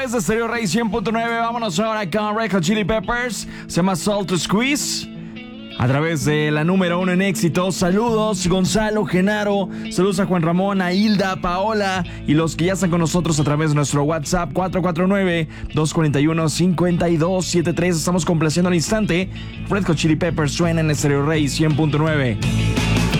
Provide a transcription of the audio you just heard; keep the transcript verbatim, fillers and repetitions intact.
través de Stereo Rey cien punto nueve. Vámonos ahora con Red Hot Chili Peppers. Se llama Salt to Squeeze. A través de la número uno en éxitos. Saludos, Gonzalo, Genaro. Saludos a Juan Ramón, a Hilda, a Paola y los que ya están con nosotros a través de nuestro WhatsApp cuatro cuatro nueve, dos cuatro uno, cinco dos siete tres. Estamos complaciendo al instante. Red Hot Chili Peppers suena en Stereo Rey cien punto nueve.